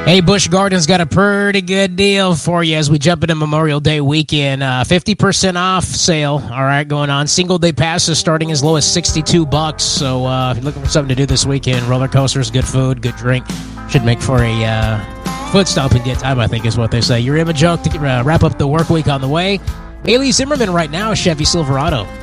Hey, Busch Gardens got a pretty good deal for you as we jump into Memorial Day weekend. 50% off sale, all right, going on. Single-day passes starting as low as $62. So if you're looking for something to do this weekend, roller coasters, good food, good drink, should make for a foot stomp and good time, I think is what they say. Your Image Oak to wrap up the work week on the way. Haley Zimmerman right now, Chevy Silverado.